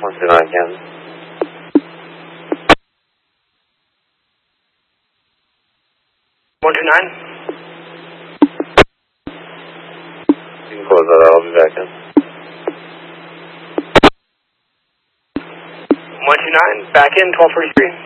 129 again. 129. You can close that out, I'll be back in. 129, back in, 1243.